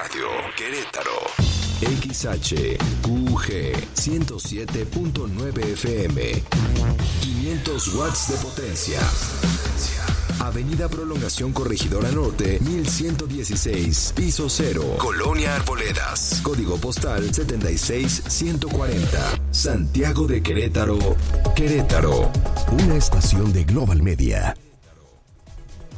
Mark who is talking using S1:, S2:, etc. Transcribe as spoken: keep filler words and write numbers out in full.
S1: Radio, Querétaro. X H Q G ciento siete punto nueve F M. quinientos watts de potencia. Avenida Prolongación Corregidora Norte, mil ciento dieciséis, piso cero, Colonia Arboledas. Código postal setenta y seis ciento cuarenta. Santiago de Querétaro, Querétaro. Una estación de Global Media.